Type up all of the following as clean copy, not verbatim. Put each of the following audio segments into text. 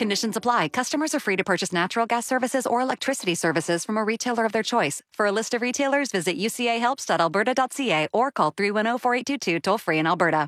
Conditions apply. Customers are free to purchase natural gas services or electricity services from a retailer of their choice. For a list of retailers, visit ucahelps.alberta.ca or call 310-4822 toll-free in Alberta.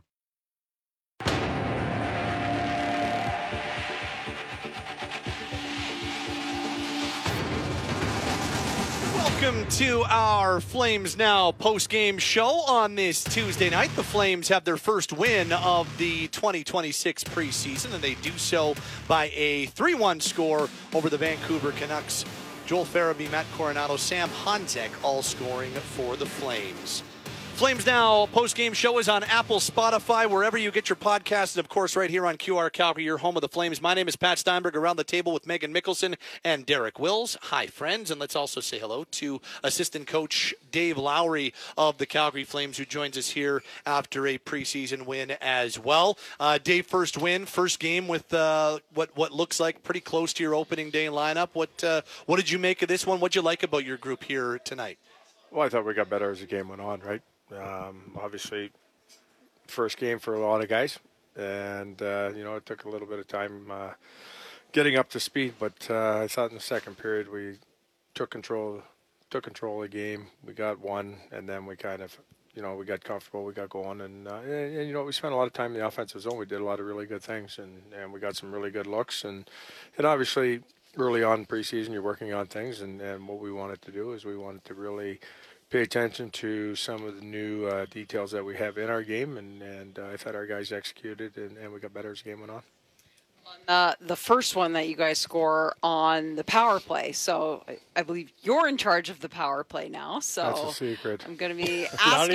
Welcome to our Flames Now post-game show on this Tuesday night. The Flames have their first win of the 2026 preseason, and they do so by a 3-1 score over the Vancouver Canucks. Joel Farabee, Matt Coronado, Sam Honzek all scoring for the Flames. Flames Now post-game show is on Apple, Spotify, wherever you get your podcasts, and of course right here on QR Calgary, your home of the Flames. My name is Pat Steinberg, around the table with Megan Mickelson and Derek Wills. Hi, friends, and let's also say hello to assistant coach Dave Lowry of the Calgary Flames, who joins us here after a preseason win as well. Dave, first win, first game with what looks like pretty close to your opening day lineup. What did you make of this one? What did you like about your group here tonight? Well, I thought we got better as the game went on, right? Obviously, first game for a lot of guys, and it took a little bit of time getting up to speed. But I thought in the second period we took control of the game. We got one, and then we kind of, we got comfortable. We got going, and we spent a lot of time in the offensive zone. We did a lot of really good things, and we got some really good looks. And obviously, early on in preseason, you're working on things, and what we wanted to do is we wanted to really pay attention to some of the new details that we have in our game, and I thought our guys executed, and we got better as the game went on. The first one that you guys score on the power play, so I believe you're in charge of the power play now. So that's a secret. I'm going to be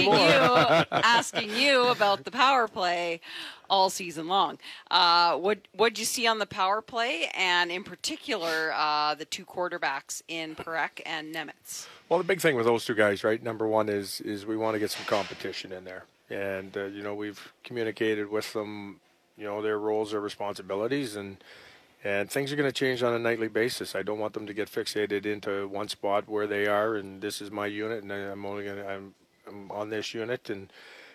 asking you about the power play all season long. What'd you see on the power play, and in particular the two quarterbacks in Parekh and Nemitz? Well, the big thing with those two guys, right, number one is we want to get some competition in there. And, we've communicated with them, their roles, their responsibilities, and things are going to change on a nightly basis. I don't want them to get fixated into one spot where they are, and this is my unit, and I'm on this unit. And,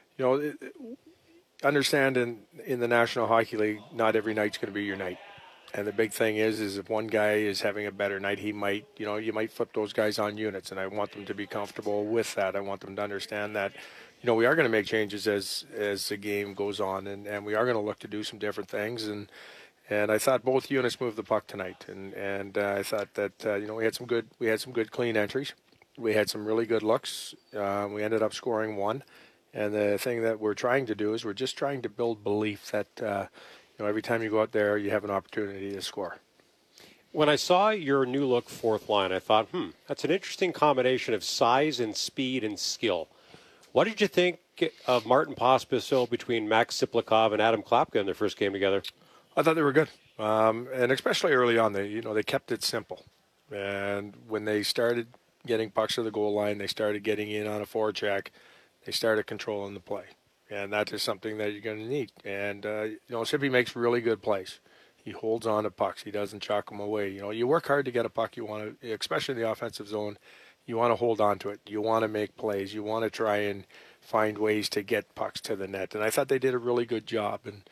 understand in the National Hockey League, not every night's going to be your night. And the big thing is if one guy is having a better night, he might, you might flip those guys on units. And I want them to be comfortable with that. I want them to understand that, we are going to make changes as the game goes on. And we are going to look to do some different things. And I thought both units moved the puck tonight. And I thought that, we had some good clean entries. We had some really good looks. We ended up scoring one. And the thing that we're trying to do is we're just trying to build belief that, every time you go out there, you have an opportunity to score. When I saw your new look fourth line, I thought, that's an interesting combination of size and speed and skill. What did you think of Martin Pospisil between Max Siplikov and Adam Klapka in their first game together? I thought they were good, and especially early on, they kept it simple. And when they started getting pucks to the goal line, they started getting in on a forecheck, they started controlling the play. And that is something that you're going to need. And, Sippy makes really good plays. He holds on to pucks. He doesn't chuck them away. You work hard to get a puck. You want to, especially in the offensive zone, you want to hold on to it. You want to make plays. You want to try and find ways to get pucks to the net. And I thought they did a really good job. And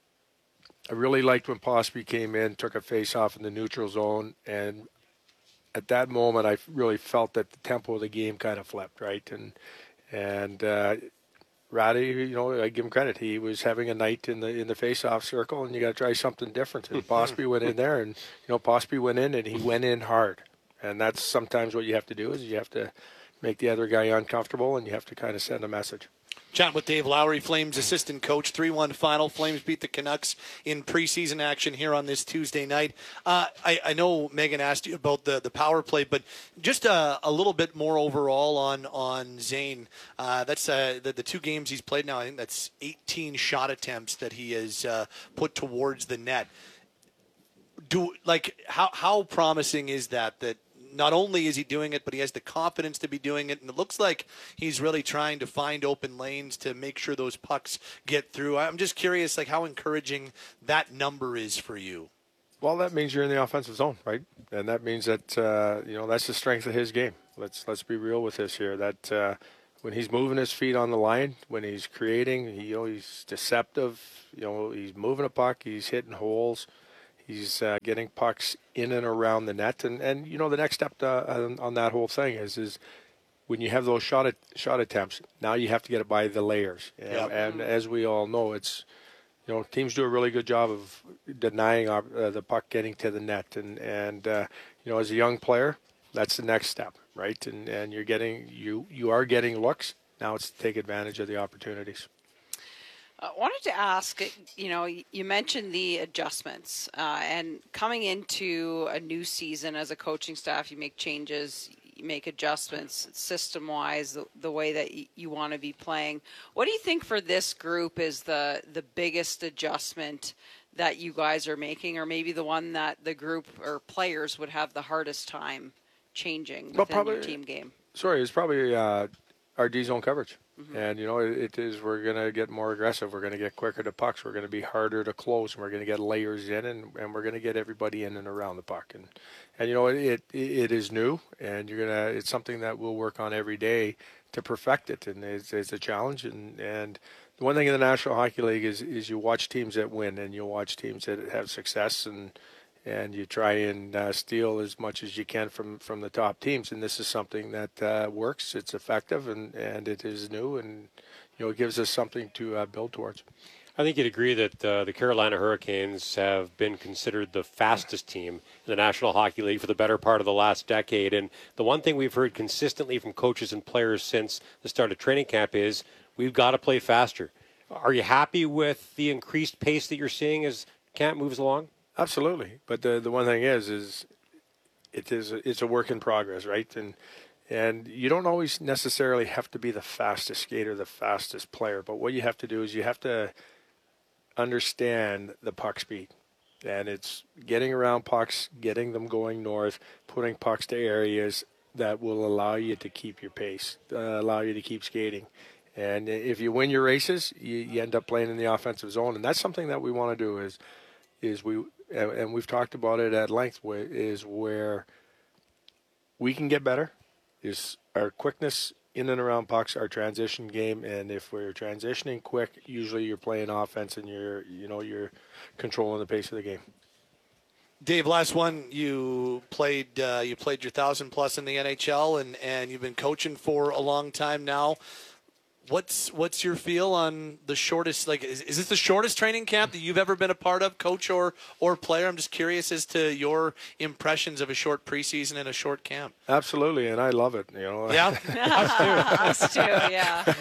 I really liked when Posby came in, took a face-off in the neutral zone. And at that moment, I really felt that the tempo of the game kind of flipped, right? And Ratty, I give him credit. He was having a night in the face-off circle, and you got to try something different. And Posby went in there, and Posby went in, and he went in hard. And that's sometimes what you have to do is you have to make the other guy uncomfortable, and you have to kind of send a message. Chat with Dave Lowry, Flames assistant coach. 3-1 final. Flames beat the Canucks in preseason action here on this Tuesday night. I know Megan asked you about the power play, but just a little bit more overall on Zane. That's the two games he's played now. I think that's 18 shot attempts that he has put towards the net. How promising is that not only is he doing it, but he has the confidence to be doing it, and it looks like he's really trying to find open lanes to make sure those pucks get through. I'm just curious, how encouraging that number is for you. Well, that means you're in the offensive zone, right? And that means that that's the strength of his game. Let's be real with this here. That when he's moving his feet on the line, when he's creating, he's deceptive. He's moving a puck, he's hitting holes. He's getting pucks in and around the net, and you know the next step on that whole thing is when you have those shot attempts. Now you have to get it by the layers, and as we all know, it's teams do a really good job of denying the puck getting to the net, and as a young player, that's the next step, right? And you are getting looks. Now it's to take advantage of the opportunities. I wanted to ask, you mentioned the adjustments, and coming into a new season as a coaching staff, you make changes, you make adjustments system-wise, the way that you want to be playing. What do you think for this group is the biggest adjustment that you guys are making, or maybe the one that the group or players would have the hardest time changing within your team game? Sorry, it's probably our D-zone coverage. And, it is, we're going to get more aggressive. We're going to get quicker to pucks. We're going to be harder to close. And we're going to get layers in, and we're going to get everybody in and around the puck. And it is new, and it's something that we'll work on every day to perfect it. And it's a challenge. And the one thing in the National Hockey League is you watch teams that win, and you watch teams that have success, and you try and steal as much as you can from the top teams. And this is something that works. It's effective, and it is new, and it gives us something to build towards. I think you'd agree that the Carolina Hurricanes have been considered the fastest team in the National Hockey League for the better part of the last decade. And the one thing we've heard consistently from coaches and players since the start of training camp is we've got to play faster. Are you happy with the increased pace that you're seeing as camp moves along? Absolutely, but the one thing is it's a work in progress, right? And you don't always necessarily have to be the fastest skater, the fastest player, but what you have to do is you have to understand the puck speed, and it's getting around pucks, getting them going north, putting pucks to areas that will allow you to keep your pace, allow you to keep skating. And if you win your races, you end up playing in the offensive zone, and that's something that we want to do is we've talked about it at length, is where we can get better is our quickness in and around pucks, our transition game, and if we're transitioning quick, usually you're playing offense and you're controlling the pace of the game. Dave, last one, you played your 1,000 plus in the NHL, and you've been coaching for a long time now. What's your feel on the shortest? Like, is this the shortest training camp that you've ever been a part of, coach or player? I'm just curious as to your impressions of a short preseason and a short camp. Absolutely, and I love it. Yeah, us too. Yeah.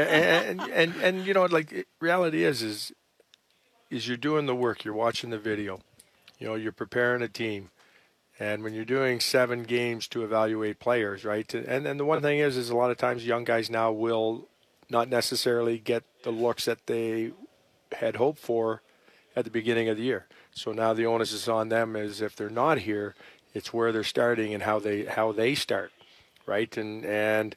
And reality is you're doing the work. You're watching the video. You're preparing a team. And when you're doing 7 games to evaluate players, right? And the one thing is a lot of times young guys now will not necessarily get the looks that they had hoped for at the beginning of the year. So now the onus is on them, as if they're not here, it's where they're starting and how they start, right? And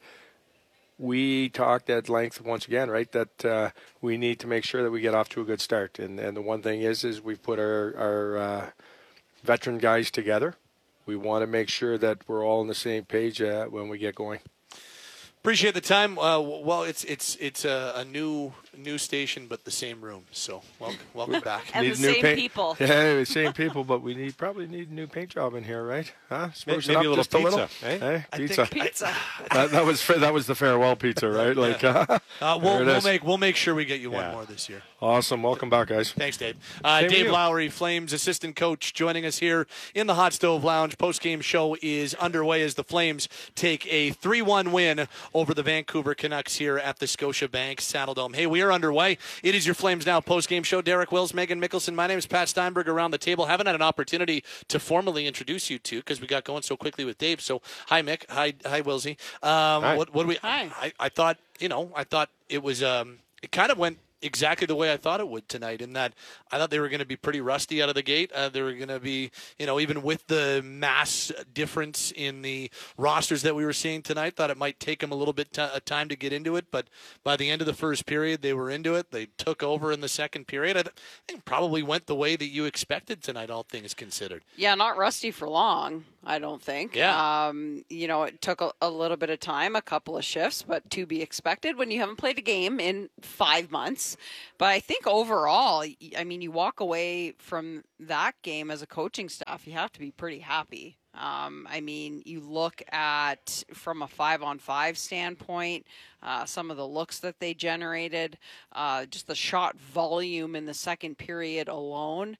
we talked at length once again, right, that we need to make sure that we get off to a good start. And the one thing is we've put our veteran guys together. We want to make sure that we're all on the same page when we get going. Appreciate the time. Well, it's a new station, but the same room. So welcome back. And the same people. Yeah, the same people, but we probably need a new paint job in here, right? Huh? Maybe a little pizza. Hey, pizza. Pizza. that was the farewell pizza, right? Like, we'll make sure we get you one more this year. Awesome. Welcome back, guys. Thanks, Dave. Dave Lowry, Flames assistant coach, joining us here in the Hot Stove Lounge. Post-game show is underway as the Flames take a 3-1 win over the Vancouver Canucks here at the Scotiabank Saddledome. Hey, we are underway. It is your Flames Now post-game show. Derek Wills, Megan Mickelson. My name is Pat Steinberg. Around the table, haven't had an opportunity to formally introduce you two because we got going so quickly with Dave. So, hi, Mick. Hi, Wilsey. Hi. What do we? Hi. I thought it was. It kind of went exactly the way I thought it would tonight, in that I thought they were going to be pretty rusty out of the gate. They were going to be, even with the mass difference in the rosters that we were seeing tonight, thought it might take them a little bit of time to get into it. But by the end of the first period, they were into it. They took over in the second period. I think probably went the way that you expected tonight, all things considered. Yeah, not rusty for long, I don't think. Yeah. It took a little bit of time, a couple of shifts, but to be expected when you haven't played a game in 5 months. points. But I think overall, I mean, you walk away from that game as a coaching staff, you have to be pretty happy. I mean, you look at from a 5-on-5 standpoint, some of the looks that they generated, just the shot volume in the second period alone.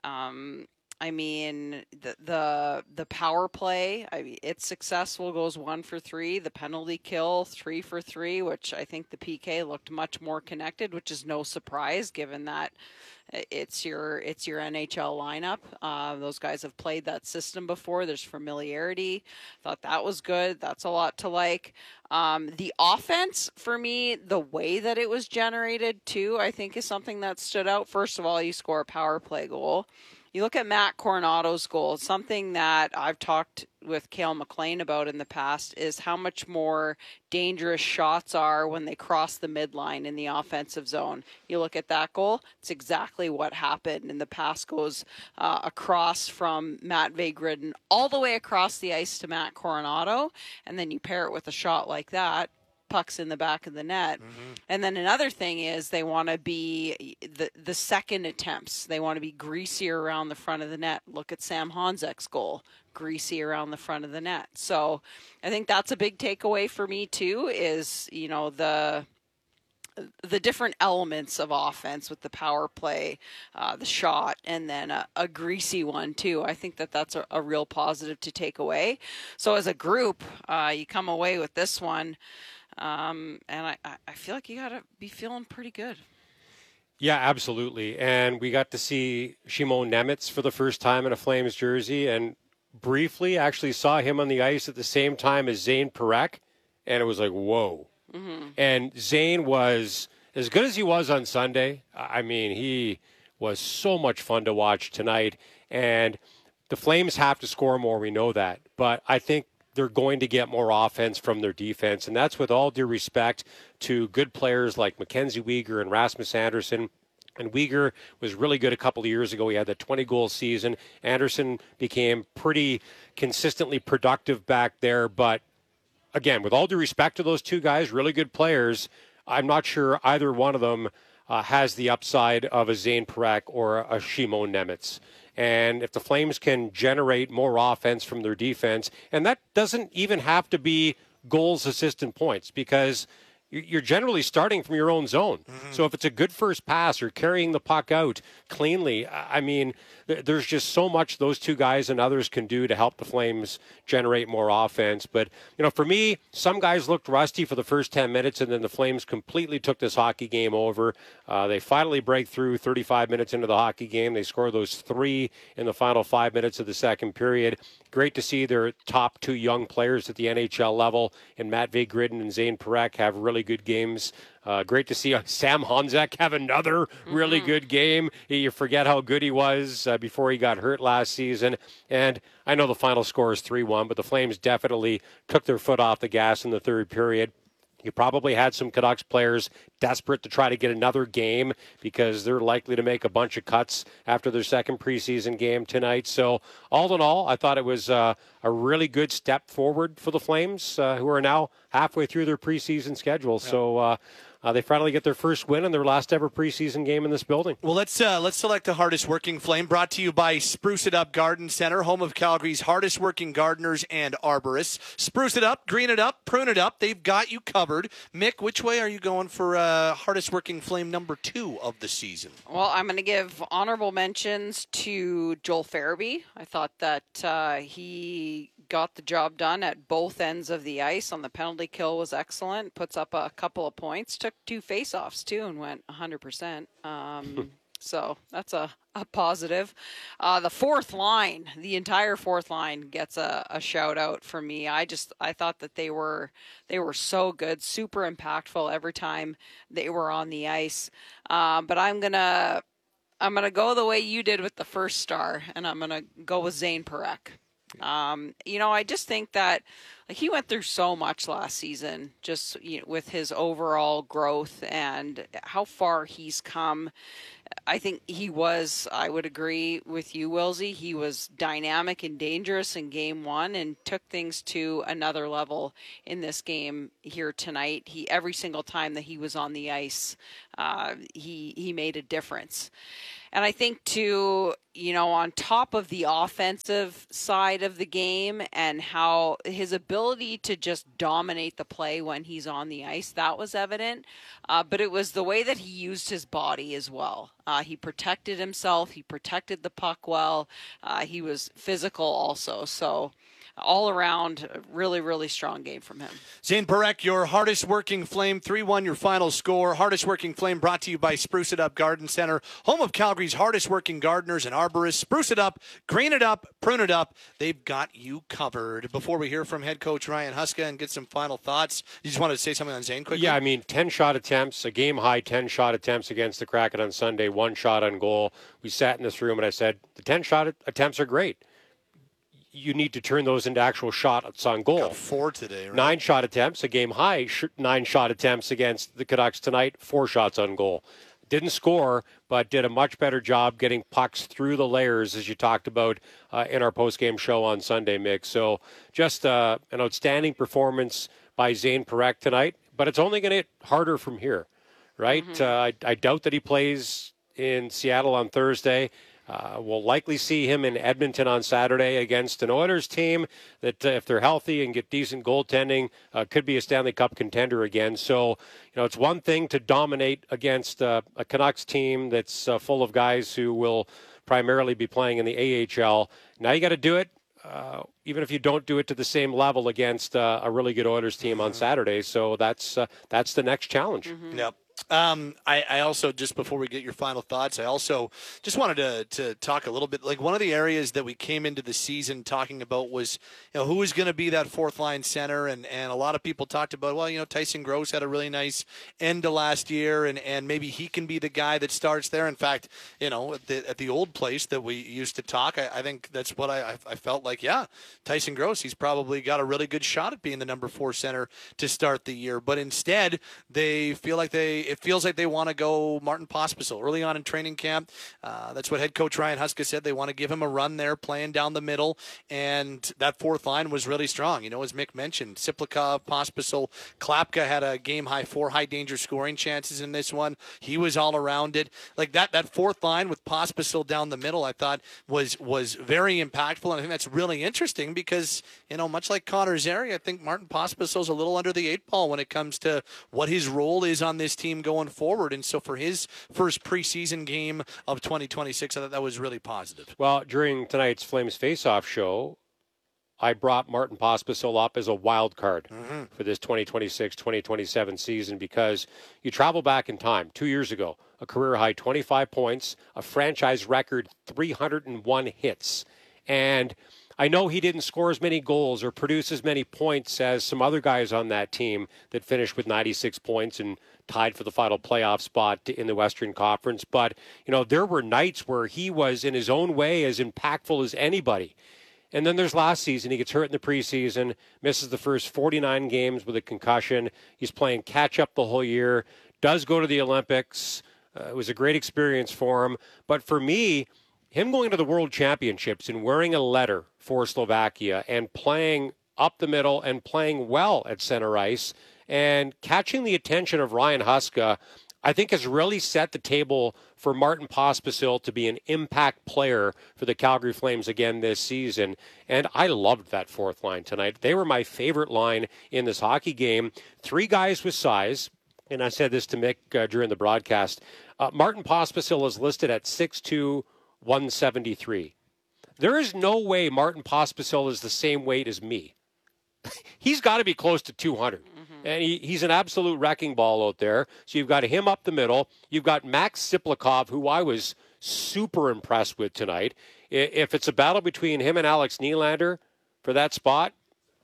I mean, the power play, it's successful, goes 1 for 3. The penalty kill, 3 for 3, which I think the PK looked much more connected, which is no surprise given that it's your NHL lineup. Those guys have played that system before. There's familiarity. Thought that was good. That's a lot to like. The offense, for me, the way that it was generated, too, I think is something that stood out. First of all, you score a power play goal. You look at Matt Coronato's goal, something that I've talked with Cale McLean about in the past is how much more dangerous shots are when they cross the midline in the offensive zone. You look at that goal, it's exactly what happened. And the pass goes across from Matt Vegridden all the way across the ice to Matt Coronato, and then you pair it with a shot like that. Pucks in the back of the net. And then another thing is they want to be the second attempts. They want to be greasier around the front of the net. Look at Sam Honzek's goal, greasy around the front of the net. So I think that's a big takeaway for me too, is, you know, the different elements of offense with the power play, the shot, and then a greasy one too. I think that's a real positive to take away. So as a group, you come away with this one, and I feel like you got to be feeling pretty good. Yeah, absolutely. And we got to see Shimon Nemitz for the first time in a Flames jersey, and briefly actually saw him on the ice at the same time as Zane Parekh, and it was like, whoa. And Zane was as good as he was on Sunday. I mean, he was so much fun to watch tonight, and the Flames have to score more, we know that. But I think they're going to get more offense from their defense, and that's with all due respect to good players like Mackenzie Weegar and Rasmus Andersson. And Weegar was really good a couple of years ago. He had that 20-goal season. Andersson became pretty consistently productive back there. But, again, with all due respect to those two guys, really good players, I'm not sure either one of them has the upside of a Zane Parekh or a Shimon Nemitz. And if the Flames can generate more offense from their defense, and that doesn't even have to be goals, assists, and points, because you're generally starting from your own zone. So if it's a good first pass or carrying the puck out cleanly, I mean, there's just so much those two guys and others can do to help the Flames generate more offense. But, you know, for me, some guys looked rusty for the first 10 minutes, and then the Flames completely took this hockey game over. They finally break through 35 minutes into the hockey game. They score those 3 in the final 5 minutes of the second period. Great to see their top 2 young players at the NHL level, and Matt Vegridden and Zane Parekh have really good games. Great to see Sam Honzek have another really good game. You forget how good he was before he got hurt last season. And I know the final score is 3-1, but the Flames definitely took their foot off the gas in the third period. You probably had some Canucks players desperate to try to get another game because they're likely to make a bunch of cuts after their second preseason game tonight. So all in all, I thought it was a really good step forward for the Flames, who are now halfway through their preseason schedule. Yeah. So they finally get their first win in their last ever preseason game in this building. Well, let's select the hardest working Flame, brought to you by Spruce It Up Garden Center, home of Calgary's hardest working gardeners and arborists. Spruce it up, green it up, prune it up. They've got you covered. Mick, which way are you going for hardest working Flame number 2 of the season? Well, I'm going to give honorable mentions to Joel Farabee. I thought that he got the job done at both ends of the ice. On the penalty kill was excellent. Puts up a couple of points. Took 2 faceoffs too and went 100%. So that's a positive. The fourth line, the entire fourth line gets a shout out for me. I thought that they were so good, super impactful every time they were on the ice. But I'm gonna go the way you did with the first star, and I'm gonna go with Zane Parekh. You know, I just think that he went through so much last season, just with his overall growth and how far he's come. I think I would agree with you, Wilsey. He was dynamic and dangerous in game 1 and took things to another level in this game here tonight. Every single time that he was on the ice, he made a difference. And I think too, on top of the offensive side of the game and how his ability to just dominate the play when he's on the ice, that was evident. But it was the way that he used his body as well. He protected himself. He protected the puck well. He was physical also. So all around, a really, really strong game from him. Zane Parekh, your hardest working Flame, 3-1 your final score. Hardest working Flame brought to you by Spruce It Up Garden Center, home of Calgary's hardest working gardeners and arborists. Spruce it up, green it up, prune it up. They've got you covered. Before we hear from head coach Ryan Huska and get some final thoughts, you just wanted to say something on Zane quickly? Yeah, 10 shot attempts, a game high 10 shot attempts against the Kraken on Sunday, 1 shot on goal. We sat in this room and I said, the 10 shot attempts are great. You need to turn those into actual shots on goal. Got 4 today, right? 9 shot attempts, a game high 9 shot attempts against the Canucks tonight, 4 shots on goal. Didn't score, but did a much better job getting pucks through the layers, as you talked about in our post-game show on Sunday, Mick. So just an outstanding performance by Zane Parekh tonight, but it's only going to get harder from here, right? Mm-hmm. I doubt that he plays in Seattle on Thursday. We'll likely see him in Edmonton on Saturday against an Oilers team that, if they're healthy and get decent goaltending, could be a Stanley Cup contender again. So, it's one thing to dominate against a Canucks team that's full of guys who will primarily be playing in the AHL. Now you got to do it, even if you don't do it to the same level against a really good Oilers team on Saturday. So that's the next challenge. Mm-hmm. Yep. I also, just before we get your final thoughts, I also just wanted to talk a little bit, like one of the areas that we came into the season talking about was, who is going to be that fourth line center. And a lot of people talked about, well, Tyson Gross had a really nice end to last year and maybe he can be the guy that starts there. In fact, at the old place that we used to talk, I think that's what I felt like. Yeah, Tyson Gross, he's probably got a really good shot at being the number 4 center to start the year. But instead, they feel like it feels like they want to go Martin Pospisil early on in training camp. That's what head coach Ryan Huska said. They want to give him a run there, playing down the middle, and that fourth line was really strong. As Mick mentioned, Siplikov, Pospisil, Klapka had a game-high 4 high-danger scoring chances in this one. He was all around it. Like that fourth line with Pospisil down the middle, I thought was very impactful, and I think that's really interesting because, much like Connor Zary, I think Martin Pospisil's a little under the 8 ball when it comes to what his role is on this team going forward. And so for his first preseason game of 2026, I thought that was really positive. Well, during tonight's Flames Face-Off show, I brought Martin Pospisil up as a wild card for this 2026-2027 season because you travel back in time. 2 years ago, a career-high 25 points, a franchise record 301 hits. And I know he didn't score as many goals or produce as many points as some other guys on that team that finished with 96 points and tied for the final playoff spot in the Western Conference. But, there were nights where he was in his own way as impactful as anybody. And then there's last season. He gets hurt in the preseason, misses the first 49 games with a concussion. He's playing catch-up the whole year, does go to the Olympics. It was a great experience for him. But for me, him going to the World Championships and wearing a letter for Slovakia and playing up the middle and playing well at center ice and catching the attention of Ryan Huska, I think has really set the table for Martin Pospisil to be an impact player for the Calgary Flames again this season. And I loved that fourth line tonight. They were my favorite line in this hockey game. 3 guys with size. And I said this to Mick during the broadcast. Martin Pospisil is listed at 6'2", 173. There is no way Martin Pospisil is the same weight as me. He's got to be close to 200. And he's an absolute wrecking ball out there. So you've got him up the middle. You've got Max Siplikov, who I was super impressed with tonight. If it's a battle between him and Alex Nylander for that spot,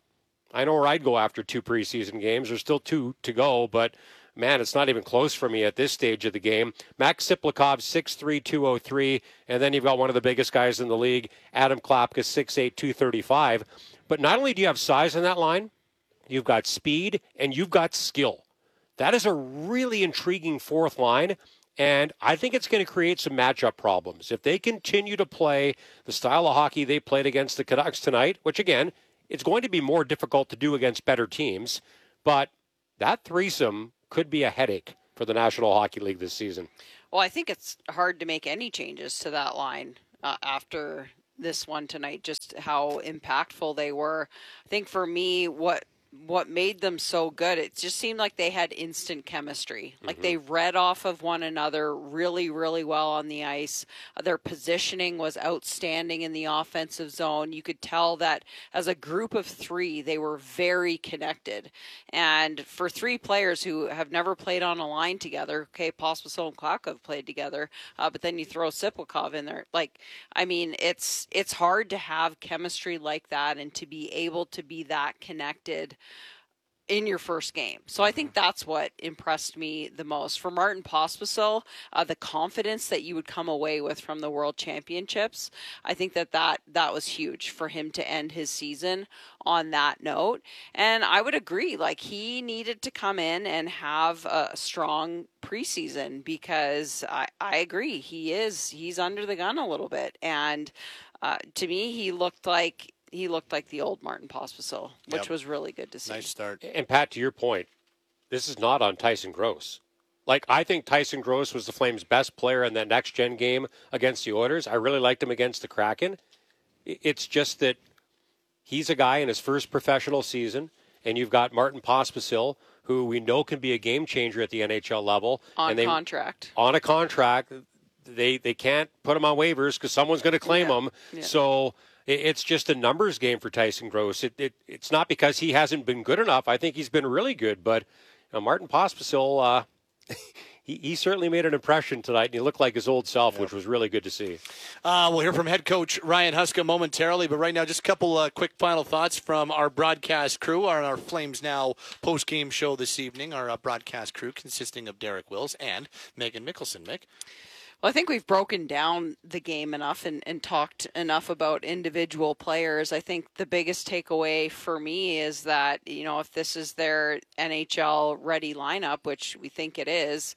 I know where I'd go after 2 preseason games. There's still 2 to go, but man, it's not even close for me at this stage of the game. Max Siplikov, 6'3", 203, and then you've got one of the biggest guys in the league, Adam Klapka, 6'8", 235. But not only do you have size in that line, you've got speed and you've got skill. That is a really intriguing fourth line, and I think it's going to create some matchup problems. If they continue to play the style of hockey they played against the Canucks tonight, which again, it's going to be more difficult to do against better teams, but that threesome could be a headache for the National Hockey League this season. Well, I think it's hard to make any changes to that line after this one tonight, just how impactful they were. I think for me, what made them so good, it just seemed like they had instant chemistry. Like they read off of one another really, really well on the ice. Their positioning was outstanding in the offensive zone. You could tell that as a group of three, they were very connected. And for three players who have never played on a line together, okay, Pospisil and Clark have played together, but then you throw Siplikov in there. Like, I mean, it's hard to have chemistry like that and to be able to be that connected in your first game. So I think that's what impressed me the most. For Martin Pospisil, the confidence that you would come away with from the World Championships, I think that was huge for him to end his season on that note. And I would agree, like he needed to come in and have a strong preseason because I agree, he's under the gun a little bit. And to me, he looked like the old Martin Pospisil, which was really good to see. Nice start. And Pat, to your point, this is not on Tyson Gross. Like, I think Tyson Gross was the Flames' best player in that next-gen game against the Oilers. I really liked him against the Kraken. It's just that he's a guy in his first professional season, and you've got Martin Pospisil, who we know can be a game changer at the NHL level. On contract. On a contract. They can't put him on waivers because someone's going to claim him. Yeah. So it's just a numbers game for Tyson Gross. It's not because he hasn't been good enough. I think he's been really good. But Martin Pospisil, he certainly made an impression tonight, and he looked like his old self, which was really good to see. We'll hear from head coach Ryan Huska momentarily, but right now just a couple quick final thoughts from our broadcast crew on our Flames Now post-game show this evening. Our broadcast crew consisting of Derek Wills and Megan Mickelson. Mick? Well, I think we've broken down the game enough and talked enough about individual players. I think the biggest takeaway for me is that, if this is their NHL ready lineup, which we think it is,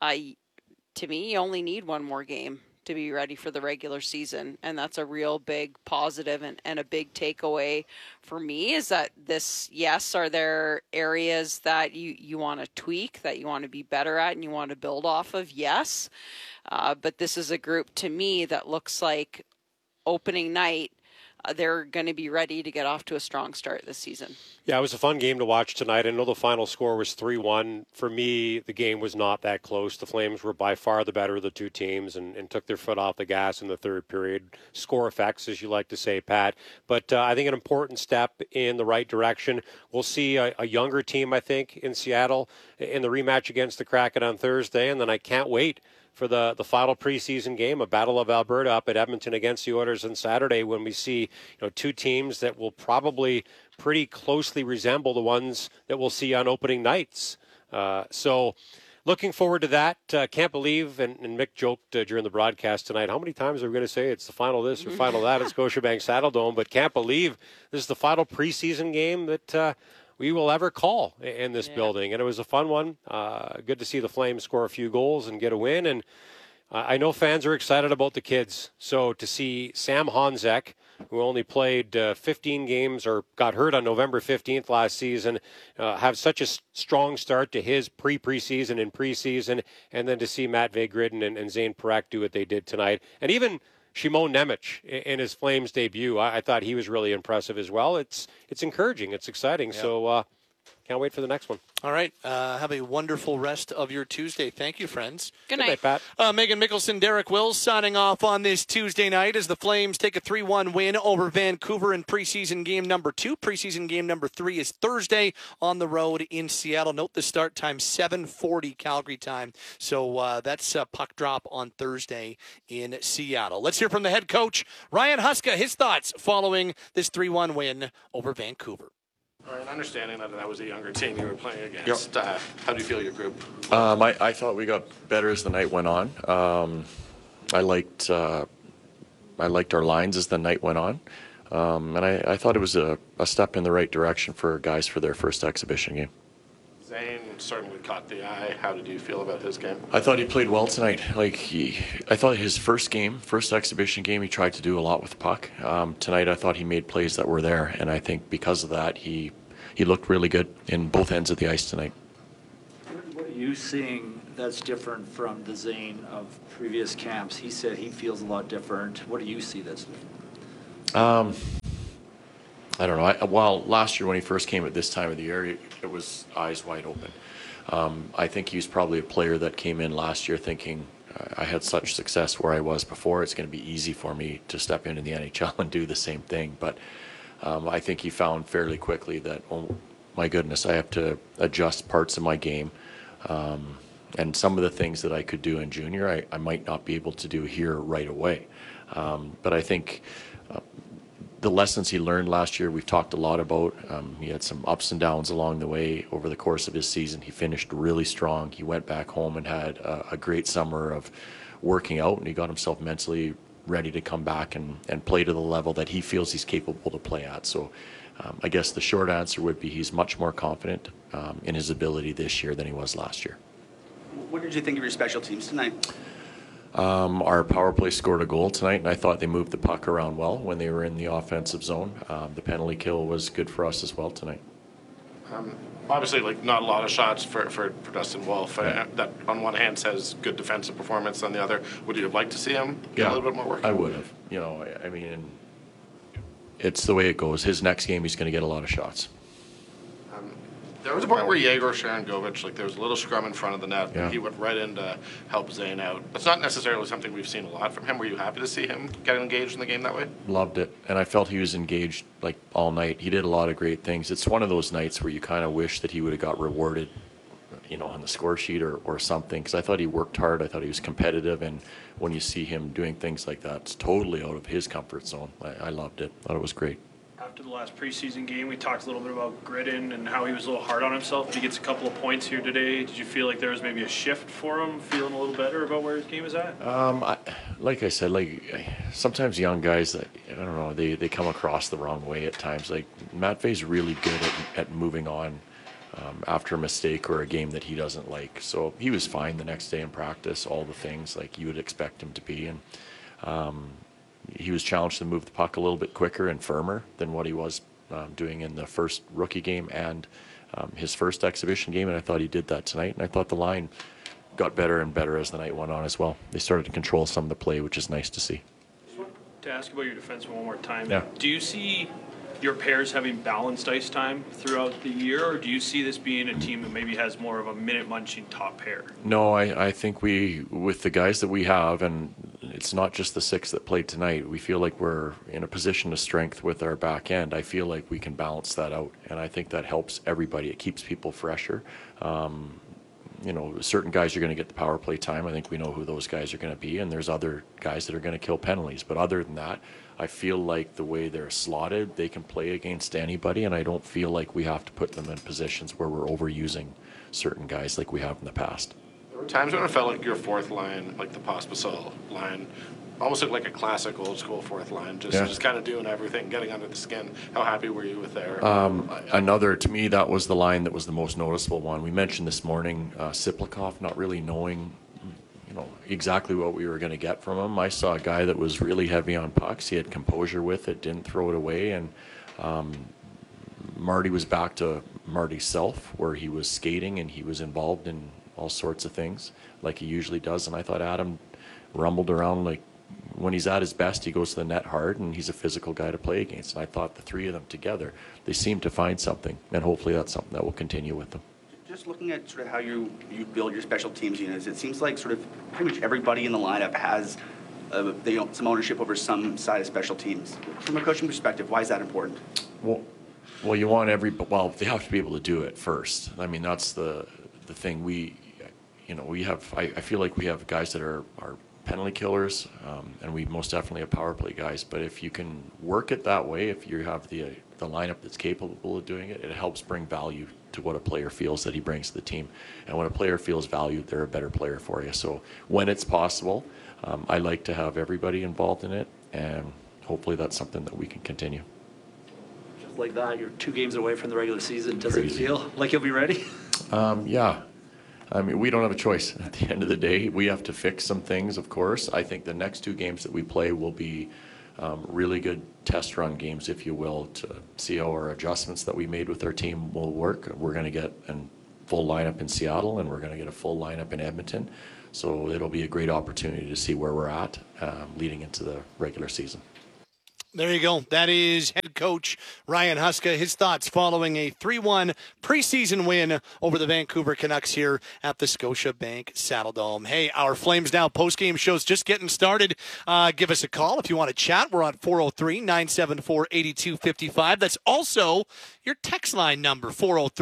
to me, you only need one more game to be ready for the regular season. And that's a real big positive and a big takeaway for me is that are there areas that you want to tweak, that you want to be better at and you want to build off of? Yes. But this is a group to me that looks like opening night, they're going to be ready to get off to a strong start this season. Yeah, it was a fun game to watch tonight. I know the final score was 3-1. For me, the game was not that close. The Flames were by far the better of the two teams and took their foot off the gas in the third period. Score effects, as you like to say, Pat. But I think an important step in the right direction. We'll see a younger team, I think, in Seattle in the rematch against the Kraken on Thursday. And then I can't wait for the final preseason game, a Battle of Alberta up at Edmonton against the Oilers on Saturday, when we see two teams that will probably pretty closely resemble the ones that we'll see on opening nights. So looking forward to that. Can't believe, and Mick joked during the broadcast tonight, how many times are we going to say it's the final this or final that at Scotiabank Saddledome, but can't believe this is the final preseason game that we will ever call in this building. And it was a fun one. Good to see the Flames score a few goals and get a win. And I know fans are excited about the kids. So to see Sam Honzek, who only played 15 games or got hurt on November 15th last season, have such a strong start to his preseason and preseason, and then to see Matt Vegridden and Zane Parekh do what they did tonight. And even Shimon Nemec in his Flames debut, I thought he was really impressive as well. It's encouraging. It's exciting. Yep. So can't wait for the next one. All right. Have a wonderful rest of your Tuesday. Thank you, friends. Good night, Pat. Megan Mickelson, Derek Wills signing off on this Tuesday night as the Flames take a 3-1 win over Vancouver in preseason game number 2. Preseason game number 3 is Thursday on the road in Seattle. Note the start time, 7:40 Calgary time. So that's a puck drop on Thursday in Seattle. Let's hear from the head coach, Ryan Huska, his thoughts following this 3-1 win over Vancouver. All right, understanding that was a younger team you were playing against, how do you feel your group? I thought we got better as the night went on. I liked our lines as the night went on, and I thought it was a step in the right direction for guys for their first exhibition game. Zane certainly caught the eye. How did you feel about his game? I thought he played well tonight. I thought his first exhibition game, he tried to do a lot with the puck. Tonight, I thought he made plays that were there, and I think because of that, he looked really good in both ends of the ice tonight. What do you seeing that's different from the Zane of previous camps? He said he feels a lot different. What do you see that's different? I don't know. Well, last year when he first came at this time of the year, it was eyes wide open. I think he was probably a player that came in last year thinking, I had such success where I was before, it's going to be easy for me to step into the NHL and do the same thing. But I think he found fairly quickly that, oh my goodness, I have to adjust parts of my game. And some of the things that I could do in junior, I might not be able to do here right away. But I think the lessons he learned last year, we've talked a lot about. He had some ups and downs along the way over the course of his season. He finished really strong. He went back home and had a great summer of working out, and he got himself mentally ready to come back and play to the level that he feels he's capable to play at. So I guess the short answer would be he's much more confident in his ability this year than he was last year. What did you think of your special teams tonight? Our power play scored a goal tonight, and I thought they moved the puck around well when they were in the offensive zone. The penalty kill was good for us as well tonight. Obviously, like, not a lot of shots for Dustin Wolf. That on one hand says good defensive performance. On the other, would you have liked to see him get a little bit more work? I would have. You know, I mean, it's the way it goes. His next game, he's going to get a lot of shots. There was a point where Yegor Sharangovich, like, there was a little scrum in front of the net. Yeah. He went right in to help Zane out. That's not necessarily something we've seen a lot from him. Were you happy to see him getting engaged in the game that way? Loved it, and I felt he was engaged like all night. He did a lot of great things. It's one of those nights where you kind of wish that he would have got rewarded, you know, on the score sheet or something, because I thought he worked hard. I thought he was competitive, and when you see him doing things like that, it's totally out of his comfort zone. I loved it. Thought it was great. After the last preseason game, we talked a little bit about Gridden and how he was a little hard on himself. If he gets a couple of points here today, did you feel like there was maybe a shift for him, feeling a little better about where his game is at? Like I said, sometimes young guys, I don't know, they come across the wrong way at times. Like, Matvey's really good at moving on after a mistake or a game that he doesn't like. So he was fine the next day in practice, all the things like you would expect him to be. And he was challenged to move the puck a little bit quicker and firmer than what he was doing in the first rookie game and his first exhibition game, and I thought he did that tonight. And I thought the line got better and better as the night went on as well. They started to control some of the play, which is nice to see. Just want to ask about your defenseman one more time. Yeah. Do you see your pairs having balanced ice time throughout the year, or do you see this being a team that maybe has more of a minute-munching top pair? No, I think with the guys that we have, and it's not just the six that played tonight, we feel like we're in a position of strength with our back end. I feel like we can balance that out, and I think that helps everybody. It keeps people fresher. You know, certain guys are going to get the power play time. I think we know who those guys are going to be, and there's other guys that are going to kill penalties. But other than that, I feel like the way they're slotted, they can play against anybody, and I don't feel like we have to put them in positions where we're overusing certain guys like we have in the past. There were times when it felt like your fourth line, like the Pospisil line, almost looked like a classic old school fourth line, just kind of doing everything, getting under the skin. How happy were you with there? To me, that was the line that was the most noticeable one. We mentioned this morning Siplikov not really knowing, you know, exactly what we were going to get from him. I saw a guy that was really heavy on pucks. He had composure with it, didn't throw it away, and Marty was back to Marty's self, where he was skating and he was involved in all sorts of things like he usually does. And I thought Adam rumbled around like, when he's at his best, he goes to the net hard, and he's a physical guy to play against. And I thought the three of them together, they seem to find something, and hopefully that's something that will continue with them. Just looking at sort of how you build your special teams units, it seems like sort of pretty much everybody in the lineup has some ownership over some side of special teams. From a coaching perspective, why is that important? Well, you want they have to be able to do it first. I mean, that's the thing. We have. I feel like we have guys that are penalty killers, and we most definitely have power play guys. But if you can work it that way, if you have the lineup that's capable of doing it, it helps bring value to what a player feels that he brings to the team. And when a player feels valued, they're a better player for you. So when it's possible, I like to have everybody involved in it, and hopefully that's something that we can continue. Just like that, you're 2 games away from the regular season. Does it feel like you'll be ready? Yeah. I mean, we don't have a choice. At the end of the day, we have to fix some things, of course. I think the next 2 games that we play will be really good test run games, if you will, to see how our adjustments that we made with our team will work. We're going to get and full lineup in Seattle, and we're going to get a full lineup in Edmonton. So it'll be a great opportunity to see where we're at leading into the regular season. There you go. That is head coach Ryan Huska. His thoughts following a 3-1 preseason win over the Vancouver Canucks here at the Scotiabank Saddledome. Hey, our Flames Now postgame show's just getting started. Give us a call if you want to chat. We're on 403-974-8255. That's also your text line number,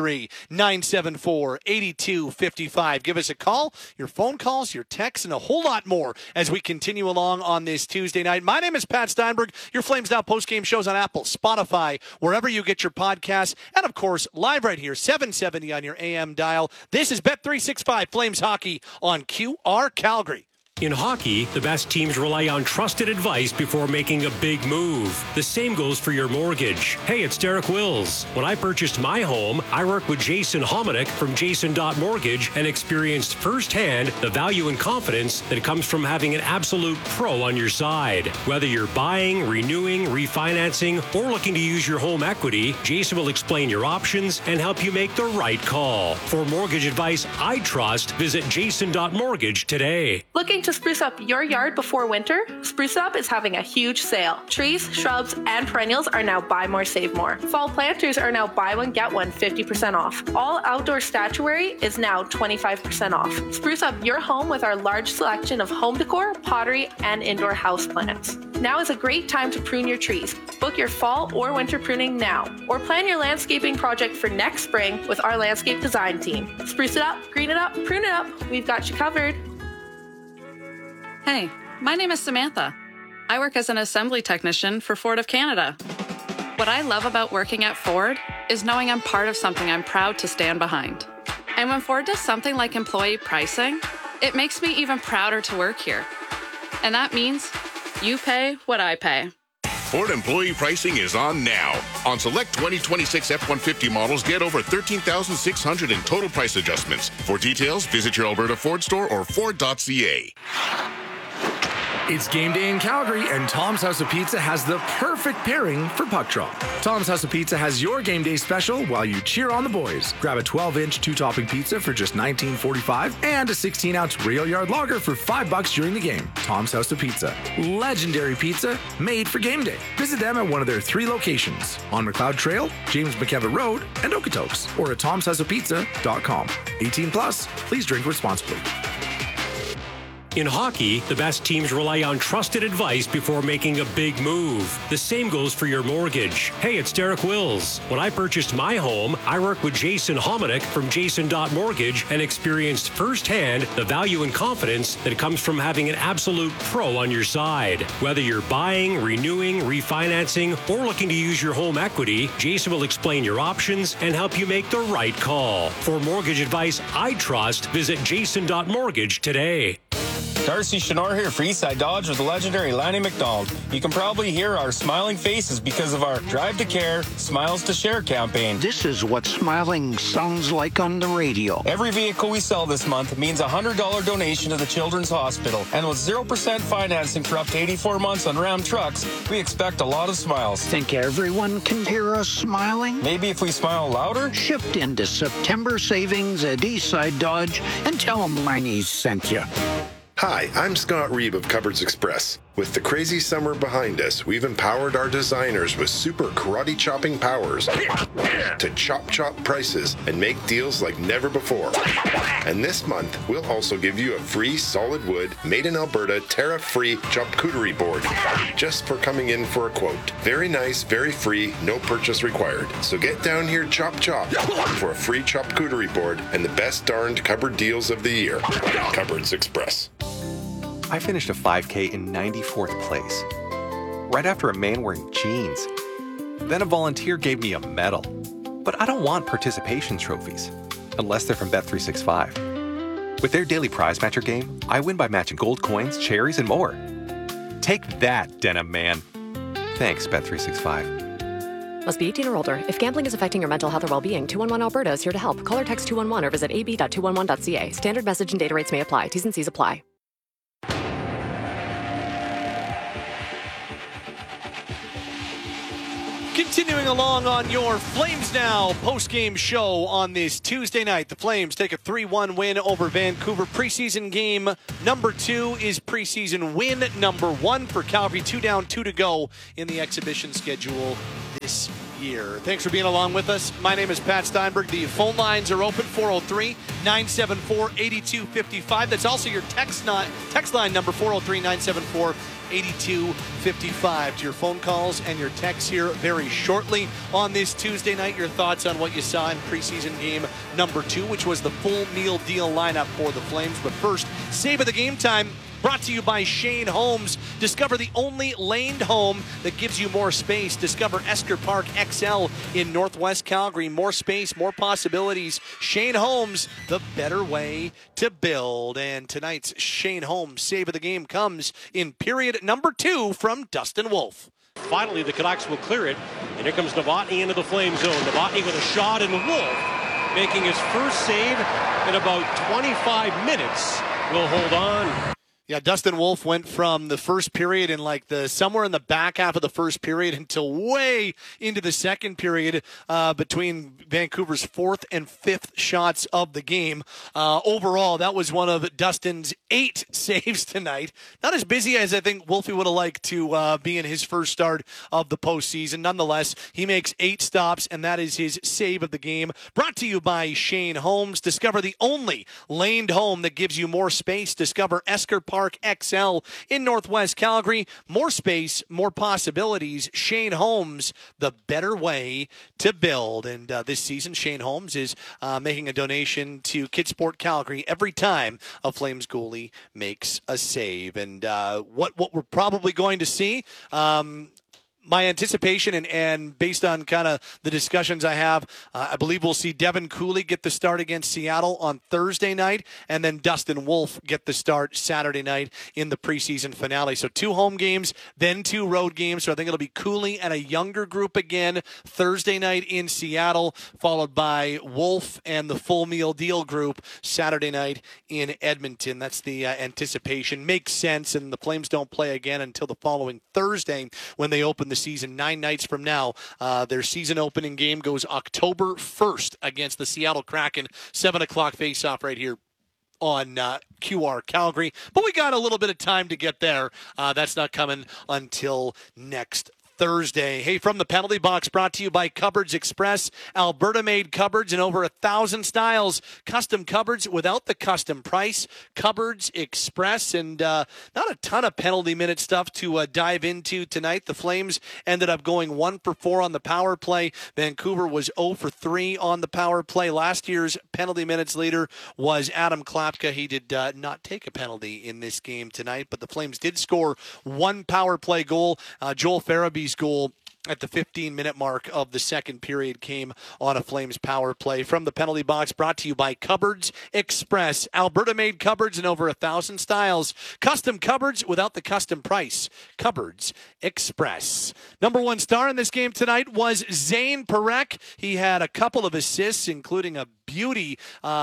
403-974-8255. Give us a call, your phone calls, your texts, and a whole lot more as we continue along on this Tuesday night. My name is Pat Steinberg. Your Flames Now postgame shows on Apple, Spotify, wherever you get your podcasts, and of course, live right here, 770 on your AM dial. This is Bet365 Flames Hockey on QR Calgary. In hockey, the best teams rely on trusted advice before making a big move. The same goes for your mortgage. Hey, it's Derek Wills. When I purchased my home, I worked with Jason Hominick from Jason.Mortgage and experienced firsthand the value and confidence that comes from having an absolute pro on your side. Whether you're buying, renewing, refinancing, or looking to use your home equity, Jason will explain your options and help you make the right call. For mortgage advice I trust, visit Jason.Mortgage today. Looking to spruce up your yard before winter? Spruce Up is having a huge sale. Trees, shrubs, and perennials are now buy more, save more. Fall planters are now buy one, get one 50% off. All outdoor statuary is now 25% off. Spruce up your home with our large selection of home decor, pottery, and indoor houseplants. Now is a great time to prune your trees. Book your fall or winter pruning now, or plan your landscaping project for next spring with our landscape design team. Spruce it up, green it up, prune it up. We've got you covered. Hey, my name is Samantha. I work as an assembly technician for Ford of Canada. What I love about working at Ford is knowing I'm part of something I'm proud to stand behind. And when Ford does something like employee pricing, it makes me even prouder to work here. And that means you pay what I pay. Ford employee pricing is on now. On select 2026 F-150 models, get over $13,600 in total price adjustments. For details, visit your Alberta Ford store or Ford.ca. It's game day in Calgary, and Tom's House of Pizza has the perfect pairing for puck drop. Tom's House of Pizza has your game day special while you cheer on the boys. Grab a 12-inch two-topping pizza for just $19.45 and a 16-ounce rail yard lager for $5 during the game. Tom's House of Pizza. Legendary pizza made for game day. Visit them at one of their 3 locations, on McLeod Trail, James McKevitt Road, and Okotoks, or at tomshouseofpizza.com. 18 plus, please drink responsibly. In hockey, the best teams rely on trusted advice before making a big move. The same goes for your mortgage. Hey, it's Derek Wills. When I purchased my home, I worked with Jason Hominick from Jason.Mortgage and experienced firsthand the value and confidence that comes from having an absolute pro on your side. Whether you're buying, renewing, refinancing, or looking to use your home equity, Jason will explain your options and help you make the right call. For mortgage advice I trust, visit Jason.Mortgage today. Darcy Chenor here for Eastside Dodge with the legendary Lanny McDonald. You can probably hear our smiling faces because of our Drive to Care, Smiles to Share campaign. This is what smiling sounds like on the radio. Every vehicle we sell this month means a $100 donation to the Children's Hospital. And with 0% financing for up to 84 months on Ram trucks, we expect a lot of smiles. Think everyone can hear us smiling? Maybe if we smile louder? Shift into September savings at Eastside Dodge and tell them Lanny sent you. Hi, I'm Scott Reeb of Cupboards Express. With the crazy summer behind us, we've empowered our designers with super karate chopping powers to chop prices and make deals like never before. And this month, we'll also give you a free solid wood, made in Alberta, tariff-free charcuterie board just for coming in for a quote. Very nice, very free, no purchase required. So get down here, chop for a free charcuterie board and the best darned cupboard deals of the year. Cupboards Express. I finished a 5K in 94th place, right after a man wearing jeans. Then a volunteer gave me a medal. But I don't want participation trophies, unless they're from Bet365. With their daily prize matcher game, I win by matching gold coins, cherries, and more. Take that, Denim Man. Thanks, Bet365. Must be 18 or older. If gambling is affecting your mental health or well-being, 211 Alberta is here to help. Call or text 211 or visit ab.211.ca. Standard message and data rates may apply. T's and C's apply. Continuing along on your Flames Now post-game show on this Tuesday night. The Flames take a 3-1 win over Vancouver. Preseason game number 2 is preseason win number 1 for Calgary. 2 down, 2 to go in the exhibition schedule this year. Thanks for being along with us. My name is Pat Steinberg. The phone lines are open, 403-974-8255. That's also your text line number, 403-974-8255. To your phone calls and your texts here very shortly on this Tuesday night. Your thoughts on what you saw in preseason game number 2, which was the full meal deal lineup for the Flames. But first, save of the game time. Brought to you by Shane Homes. Discover the only laned home that gives you more space. Discover Esker Park XL in Northwest Calgary. More space, more possibilities. Shane Homes, the better way to build. And tonight's Shane Homes save of the game comes in period number 2 from Dustin Wolf. Finally, the Canucks will clear it. And here comes Novotny into the Flame zone. Novotny with a shot, and Wolf making his first save in about 25 minutes. Will hold on. Yeah, Dustin Wolf went from the first period in somewhere in the back half of the first period until way into the second period between Vancouver's 4th and 5th shots of the game. Overall, that was one of Dustin's 8 saves tonight. Not as busy as I think Wolfie would have liked to be in his first start of the postseason. Nonetheless, he makes 8 stops, and that is his save of the game. Brought to you by Shane Homes. Discover the only laned home that gives you more space. Discover Esker Park XL in Northwest Calgary. More space, more possibilities. Shane Homes, the better way to build. And this season, Shane Homes is making a donation to Kidsport Calgary every time a Flames goalie makes a save. And what we're probably going to see, my anticipation and based on kind of the discussions I have, I believe we'll see Devin Cooley get the start against Seattle on Thursday night, and then Dustin Wolf get the start Saturday night in the preseason finale. So 2 home games, then 2 road games. So I think it'll be Cooley and a younger group again Thursday night in Seattle, followed by Wolf and the full meal deal group Saturday night in Edmonton. That's the anticipation. Makes sense, and the Flames don't play again until the following Thursday when they open the season 9 nights from now. Their season opening game goes October 1st against the Seattle Kraken. 7 o'clock face-off right here on QR Calgary. But we got a little bit of time to get there. That's not coming until next Thursday. Hey, from the penalty box, brought to you by Cupboards Express. Alberta-made cupboards in over 1,000 styles. Custom cupboards without the custom price. Cupboards Express. And not a ton of penalty minute stuff to dive into tonight. The Flames ended up going 1 for 4 on the power play. Vancouver was 0 for 3 on the power play. Last year's penalty minutes leader was Adam Klapka. He did not take a penalty in this game tonight, but the Flames did score 1 power play goal. Joel Farabee's goal at the 15-minute mark of the second period came on a Flames power play. From the penalty box, brought to you by Cupboards Express. Alberta-made cupboards in over 1,000 styles. Custom cupboards without the custom price. Cupboards Express. Number 1 star in this game tonight was Zane Parekh. He had a couple of assists, including a beauty.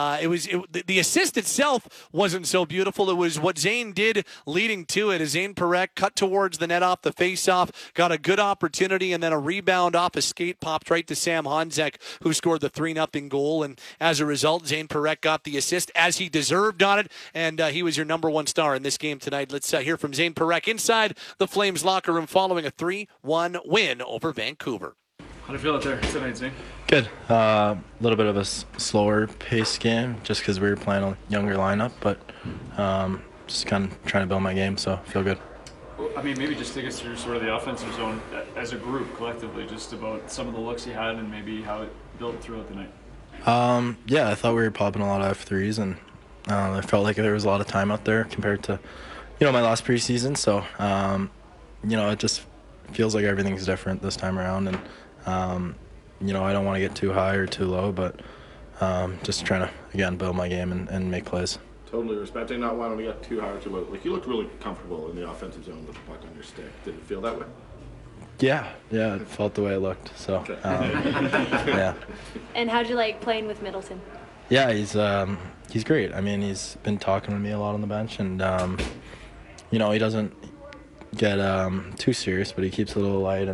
The assist itself wasn't so beautiful. It was what Zane did leading to it. As Zane Parekh cut towards the net off the face-off, got a good opportunity, and then a rebound off a skate popped right to Sam Honzek, who scored the 3-0 goal. And as a result, Zane Parekh got the assist as he deserved on it, and he was your number 1 star in this game tonight. Let's hear from Zane Parekh inside the Flames locker room following a 3-1 win over Vancouver. How do you feel out there tonight, Zane? Good. A little bit of a slower paced game just because we were playing a younger lineup, but just kind of trying to build my game, so I feel good. Well, I mean, maybe just take us through sort of the offensive zone as a group, collectively, just about some of the looks you had and maybe how it built throughout the night. Yeah, I thought we were popping a lot of F3s, and I felt like there was a lot of time out there compared to, my last preseason. So, it just feels like everything's different this time around, and I don't want to get too high or too low, but just trying to, again, build my game and make plays. Totally respecting not wanting to get too high or too low. You looked really comfortable in the offensive zone with the puck on your stick. Did it feel that way? Yeah, it felt the way it looked. So, okay. Yeah. And how'd you like playing with Middleton? Yeah, he's great. I mean, he's been talking to me a lot on the bench, and he doesn't get too serious, but he keeps it a little light, and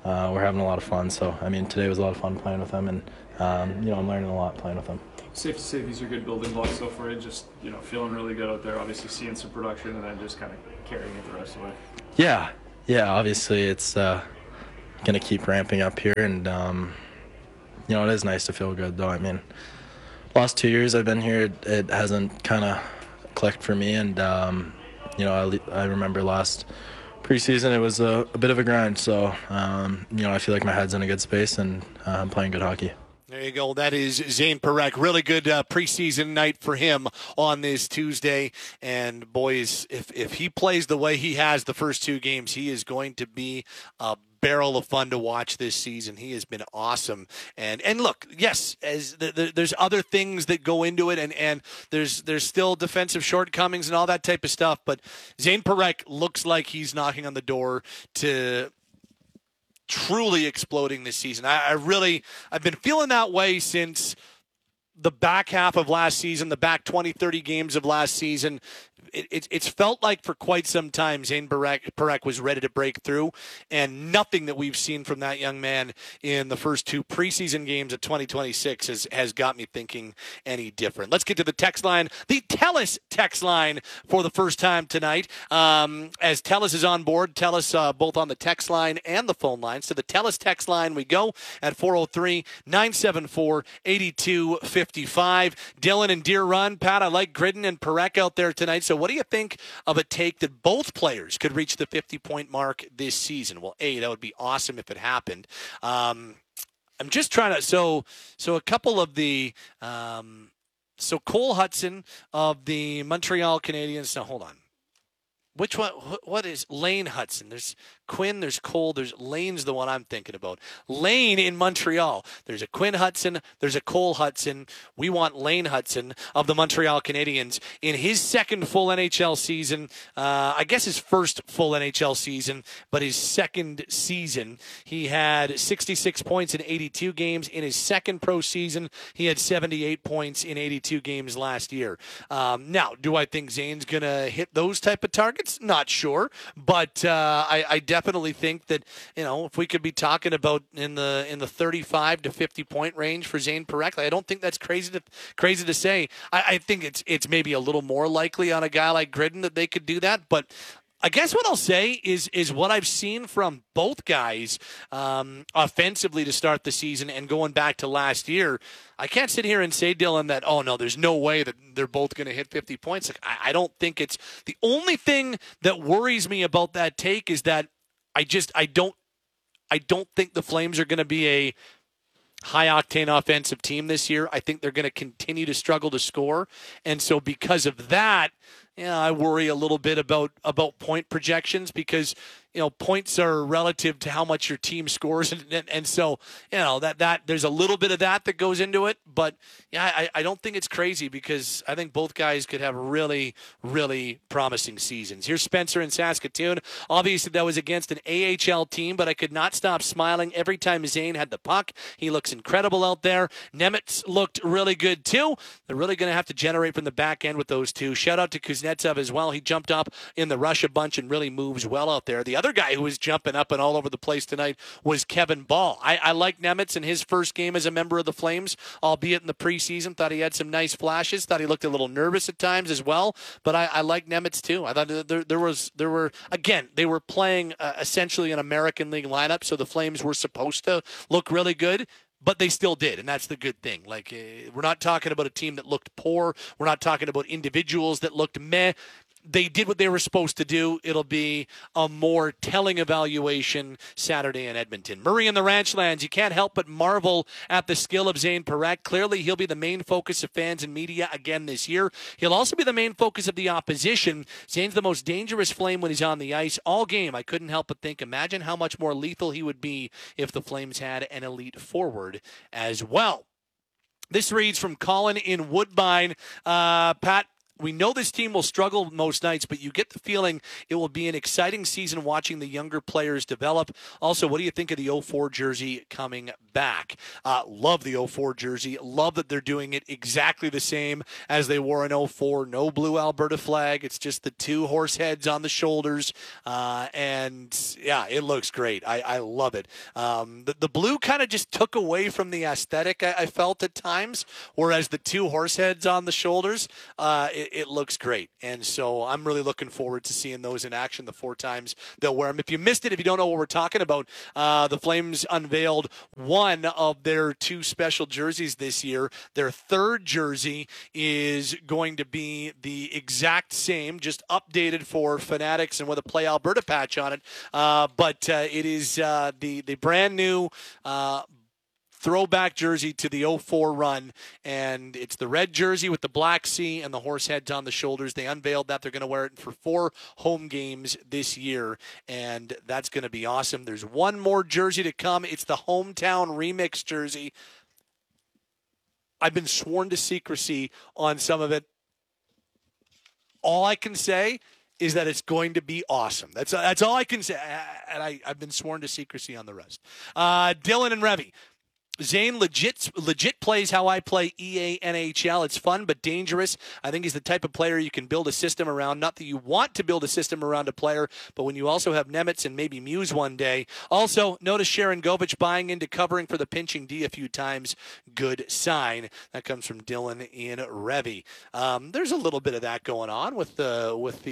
we're having a lot of fun. So, I mean, today was a lot of fun playing with him, and, I'm learning a lot playing with him. Safe to say these are good building blocks so far. Just, feeling really good out there, obviously seeing some production and then just kind of carrying it the rest of the way. Yeah, obviously it's going to keep ramping up here, and, it is nice to feel good, though. I mean, last 2 years I've been here, it hasn't kind of clicked for me, and, I remember last preseason it was a bit of a grind, so, I feel like my head's in a good space, and I'm playing good hockey. There you go. That is Zane Parekh. Really good preseason night for him on this Tuesday. And boys, if he plays the way he has the first 2 games, he is going to be a barrel of fun to watch this season. He has been awesome. And look, yes, as there's other things that go into it, and there's still defensive shortcomings and all that type of stuff. But Zane Parekh looks like he's knocking on the door to truly exploding this season. I've been feeling that way since the back half of last season, the back 20, 30 games of last season. It's felt like for quite some time Zane Parekh was ready to break through, and nothing that we've seen from that young man in the first 2 preseason games of 2026 has got me thinking any different. Let's get to the text line, the TELUS text line for the first time tonight. As TELUS is on board, TELUS both on the text line and the phone line. So the TELUS text line we go at 403-974-8255. Dylan and Deer Run. Pat, I like Gridden and Parekh out there tonight. So what do you think of a take that both players could reach the 50-point mark this season? Well, that would be awesome if it happened. I'm just trying to, so a couple of the, so Cole Hudson of the Montreal Canadiens. Now, hold on. Which one? What is Lane Hudson? There's Quinn, there's Cole, there's Lane's the one I'm thinking about. Lane in Montreal. There's a Quinn Hudson, there's a Cole Hudson. We want Lane Hudson of the Montreal Canadiens in his second full NHL season. I guess his first full NHL season, but his second season. He had 66 points in 82 games. In his second pro season, he had 78 points in 82 games last year. Now, do I think Zane's going to hit those type of targets? Not sure, but I definitely think that, if we could be talking about in the 35 to 50 point range for Zane Parekh, I don't think that's crazy to say. I think it's maybe a little more likely on a guy like Gridden that they could do that, but I guess what I'll say is what I've seen from both guys offensively to start the season and going back to last year. I can't sit here and say, Dylan, that, oh, no, there's no way that they're both going to hit 50 points. Like, I don't think it's – the only thing that worries me about that take is that I don't think the Flames are going to be a high-octane offensive team this year. I think they're going to continue to struggle to score. And so because of that, I worry a little bit about point projections because – points are relative to how much your team scores. And so, that there's a little bit of that goes into it. But, I don't think it's crazy because I think both guys could have really, really promising seasons. Here's Spencer in Saskatoon. Obviously, that was against an AHL team, but I could not stop smiling every time Zane had the puck. He looks incredible out there. Nemitz looked really good, too. They're really going to have to generate from the back end with those two. Shout out to Kuznetsov as well. He jumped up in the rush a bunch and really moves well out there. The other guy who was jumping up and all over the place tonight was Kevin Ball. I like Nemitz in his first game as a member of the Flames, albeit in the preseason. Thought he had some nice flashes. Thought he looked a little nervous at times as well. But I like Nemitz too. I thought they were playing essentially an American League lineup, so the Flames were supposed to look really good. But they still did, and that's the good thing. Like, we're not talking about a team that looked poor. We're not talking about individuals that looked meh. They did what they were supposed to do. It'll be a more telling evaluation Saturday in Edmonton. Murray in the Ranchlands, you can't help but marvel at the skill of Zane Parekh. Clearly, he'll be the main focus of fans and media again this year. He'll also be the main focus of the opposition. Zane's the most dangerous Flame when he's on the ice all game. I couldn't help but think, imagine how much more lethal he would be if the Flames had an elite forward as well. This reads from Colin in Woodbine. Pat, we know this team will struggle most nights, but you get the feeling it will be an exciting season watching the younger players develop. Also, what do you think of the 04 jersey coming back. Love the 04 jersey. Love that they're doing it exactly the same as they wore in 04. No blue Alberta flag. It's just the two horse heads on the shoulders. And yeah, it looks great. I love it. The blue kind of just took away from the aesthetic I felt at times, whereas the two horse heads on the shoulders, it looks great. And so I'm really looking forward to seeing those in action the 4 times they'll wear them. If you missed it, if you don't know what we're talking about, the Flames unveiled one of their 2 special jerseys this year. Their 3rd jersey is going to be the exact same, just updated for Fanatics and with a Play Alberta patch on it. But it is the brand new throwback jersey to the 04 run, and it's the red jersey with the black C and the horse heads on the shoulders. They unveiled that. They're going to wear it for 4 home games this year, and that's going to be awesome. There's one more jersey to come. It's the Hometown Remix jersey. I've been sworn to secrecy on some of it. All I can say is that it's going to be awesome. That's all I can say, and I've been sworn to secrecy on the rest. Dylan and Revy. Zane legit plays how I play EA NHL. It's fun but dangerous. I think he's the type of player you can build a system around. Not that you want to build a system around a player, but when you also have Nemitz and maybe Muse one day. Also, notice Sharon Govich buying into covering for the pinching D a few times. Good sign. That comes from Dylan in Revy. There's a little bit of that going on with the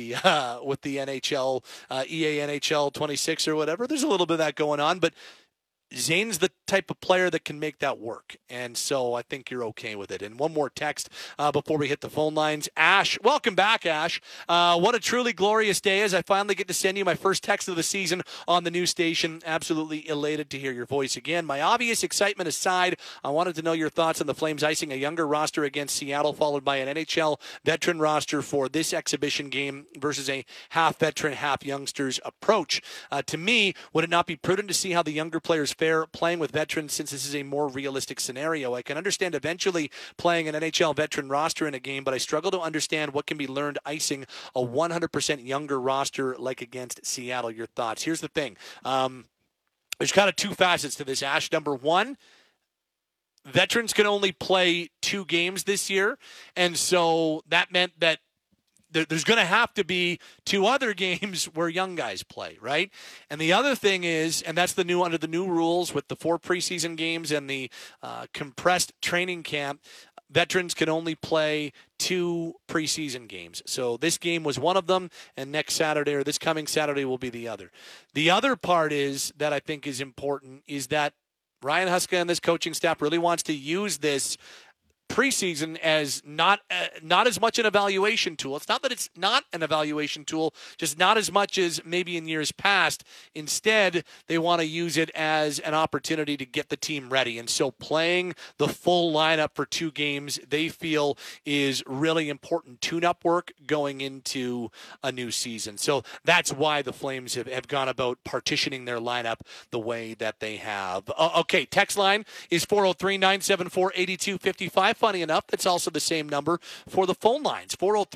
NHL, EA NHL 26 or whatever. There's a little bit of that going on, but Zane's the type of player that can make that work, and so I think you're okay with it. And one more text before we hit the phone lines. Ash, welcome back, Ash. What a truly glorious day as I finally get to send you my first text of the season on the new station. Absolutely elated to hear your voice again. My obvious excitement aside, I wanted to know your thoughts on the Flames icing a younger roster against Seattle, followed by an NHL veteran roster for this exhibition game versus a half-veteran, half-youngsters approach. To me, would it not be prudent to see how the younger players fare playing with veterans, since this is a more realistic scenario? I can understand eventually playing an NHL veteran roster in a game, but I struggle to understand what can be learned icing a 100% younger roster like against Seattle. Your thoughts? Here's the thing. There's kind of 2 facets to this, Ash. Number 1, veterans can only play 2 games this year, and so that meant that there's going to have to be 2 other games where young guys play, right? And the other thing is, and that's under the new rules with the 4 preseason games and the compressed training camp, veterans can only play 2 preseason games. So this game was one of them, and next Saturday or this coming Saturday will be the other. The other part is that I think is important is that Ryan Huska and this coaching staff really wants to use this preseason as not as much an evaluation tool. It's not that it's not an evaluation tool, just not as much as maybe in years past. Instead, they want to use it as an opportunity to get the team ready. And so playing the full lineup for 2 games, they feel is really important tune-up work going into a new season. So that's why the Flames have gone about partitioning their lineup the way that they have. Okay, text line is 403-974-8255. Funny enough, that's also the same number for the phone lines,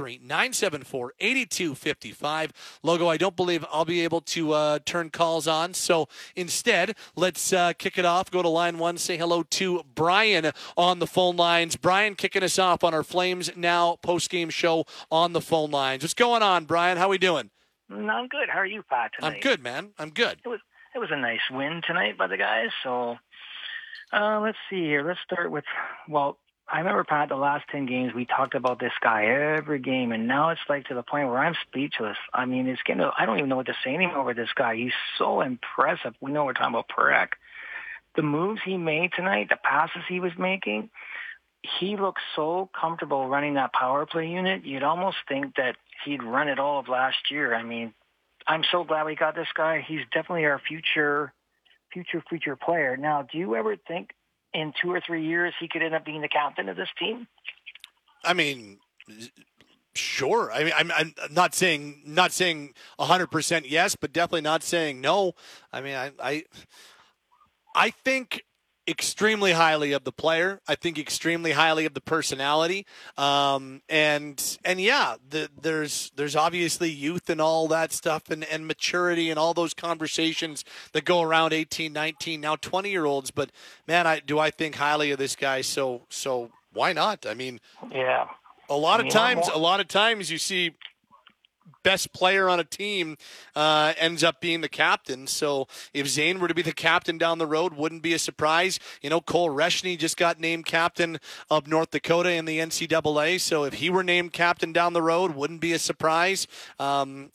403-974-8255. Logo, I don't believe I'll be able to turn calls on, so instead, let's kick it off. Go to line 1, say hello to Brian on the phone lines. Brian kicking us off on our Flames Now post-game show on the phone lines. What's going on, Brian? How we doing? I'm good. How are you, Pat, tonight? I'm good, man. I'm good. It was a nice win tonight by the guys, so let's see here. Let's start with, I remember, Pat, the last 10 games, we talked about this guy every game, and now it's like to the point where I'm speechless. I mean, it's getting I don't even know what to say anymore with this guy. He's so impressive. We know we're talking about Parekh. The moves he made tonight, the passes he was making, he looked so comfortable running that power play unit. You'd almost think that he'd run it all of last year. I mean, I'm so glad we got this guy. He's definitely our future player. Now, do you ever think in 2 or 3 years he could end up being the captain of this team? I mean, sure. I mean, I'm not saying 100% yes, but definitely not saying no. I mean, I think extremely highly of the player. I think extremely highly of the personality. And yeah, there's obviously youth and all that stuff and maturity and all those conversations that go around 18, 19, now 20-year-olds. But man, I think highly of this guy. So why not? I mean, yeah. A lot of times you see best player on a team ends up being the captain. So if Zane were to be the captain down the road, wouldn't be a surprise. You know, Cole Reshny just got named captain of North Dakota in the NCAA. So if he were named captain down the road, wouldn't be a surprise. I'm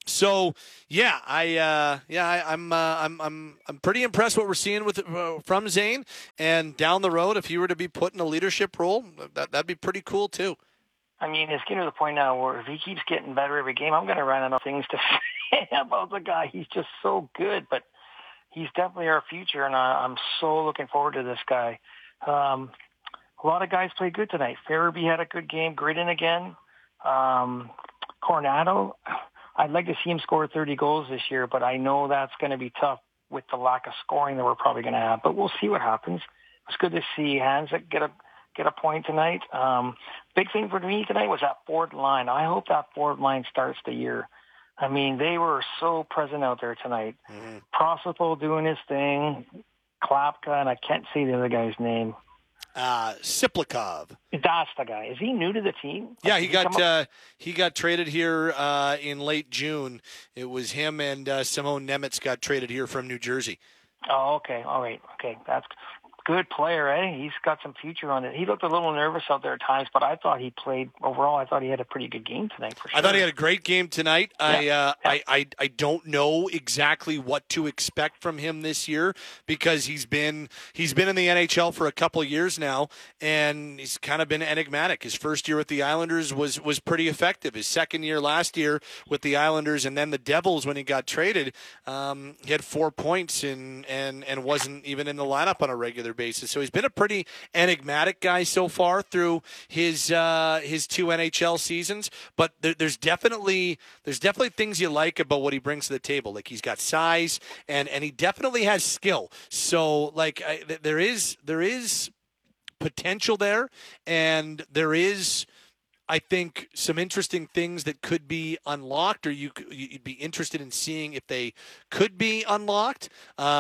pretty impressed what we're seeing from Zane. And down the road, if he were to be put in a leadership role, that'd be pretty cool too. I mean, it's getting to the point now where if he keeps getting better every game, I'm going to run out of things to say about the guy. He's just so good, but he's definitely our future, and I'm so looking forward to this guy. A lot of guys played good tonight. Farabee had a good game. Gridden again. Coronado, I'd like to see him score 30 goals this year, but I know that's going to be tough with the lack of scoring that we're probably going to have. But we'll see what happens. It's good to see Hanzik get a point tonight. Big thing for me tonight was that forward line. I hope that forward line starts the year. I mean, they were so present out there tonight. Mm-hmm. Prosopo doing his thing, Klapka, and I can't say the other guy's name. Siplikov. That's the guy. Is he new to the team? Yeah, he got traded here in late June. It was him and Simone Nemitz got traded here from New Jersey. Oh, okay. All right. Okay, that's good player, eh? He's got some future on it. He looked a little nervous out there at times, but I thought he played overall. I thought he had a pretty good game tonight for sure. I thought he had a great game tonight. Yeah. I don't know exactly what to expect from him this year because he's been in the NHL for a couple of years now, and he's kind of been enigmatic. His first year with the Islanders was pretty effective. His second year last year with the Islanders and then the Devils when he got traded, he had 4 points and wasn't even in the lineup on a regular basis. So he's been a pretty enigmatic guy so far through his 2 NHL seasons. But there's definitely things you like about what he brings to the table. Like he's got size and he definitely has skill. So like there is potential there, and there is, I think, some interesting things that could be unlocked, or you'd be interested in seeing if they could be unlocked.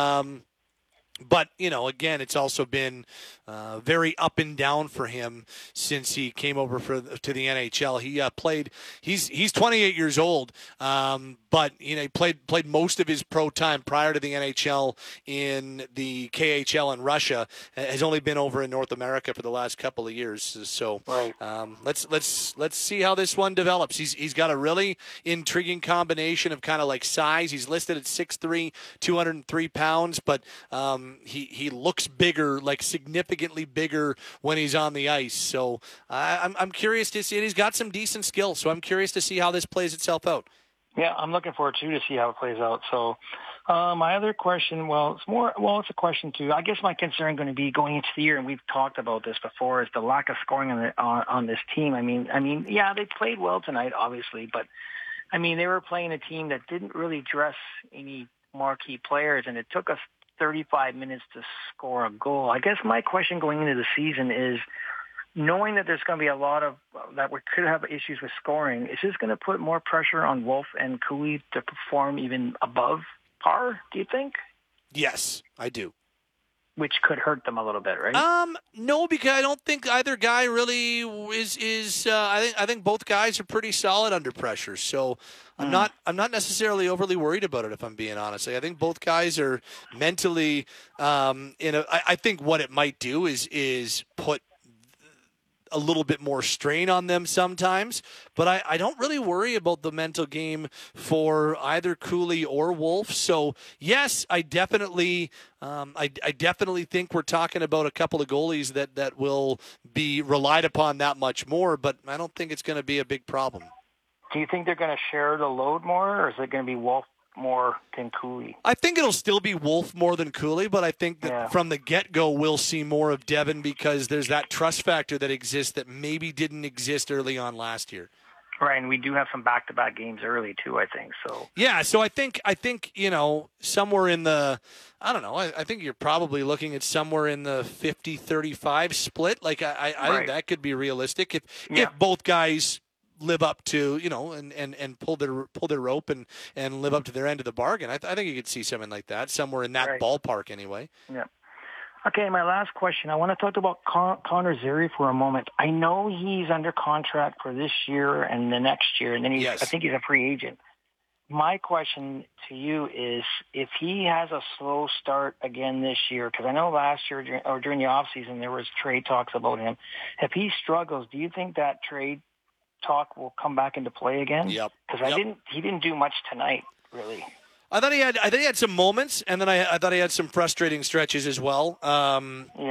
But, again, it's also been very up and down for him since he came over to the NHL. He played. He's 28 years old, but he played most of his pro time prior to the NHL in the KHL in Russia. Has only been over in North America for the last couple of years. So right. Let's see how this one develops. He's got a really intriguing combination of kind of like size. He's listed at 6'3", 203 pounds, but he looks bigger, like significantly bigger when he's on the ice. So I'm curious to see it. He's got some decent skill, so I'm curious to see how this plays itself out. Yeah, I'm looking forward to see how it plays out. So my other question, it's a question too. I guess my concern going to be going into the year, and we've talked about this before, is the lack of scoring on this team. I mean, yeah, they played well tonight, obviously, but I mean, they were playing a team that didn't really dress any marquee players, and it took us 35 minutes to score a goal. I guess my question going into the season is, knowing that there's going to be a lot of that we could have issues with scoring, is this going to put more pressure on Wolf and Cooley to perform even above par, do you think? Yes, I do. Which could hurt them a little bit, right? No, because I don't think either guy really is. I think both guys are pretty solid under pressure. So I'm not necessarily overly worried about it, if I'm being honest. I think both guys are mentally I think what it might do is put a little bit more strain on them sometimes, but I don't really worry about the mental game for either Cooley or Wolf. So yes, I definitely think we're talking about a couple of goalies that will be relied upon that much more, but I don't think it's going to be a big problem. Do you think they're going to share the load more, or is it going to be Wolf more than Cooley? I think it'll still be Wolf more than Cooley, but I think that from the get-go we'll see more of Devin because there's that trust factor that exists that maybe didn't exist early on last year. Right, and we do have some back-to-back games early too, I think. So yeah, so I think somewhere in the, I don't know, I think you're probably looking at somewhere in the 50-35 split. Like I think that could be realistic if both guys live up to and pull their rope and live up to their end of the bargain. I think you could see something like that somewhere in that ballpark anyway. Yeah. Okay, my last question. I want to talk about Connor Zary for a moment. I know he's under contract for this year and the next year, and then I think he's a free agent. My question to you is, if he has a slow start again this year, because I know last year during the offseason there was trade talks about him. If he struggles, do you think that trade talk will come back into play again? Yep. Because he didn't do much tonight, really. I thought he had some moments, and then I thought he had some frustrating stretches as well.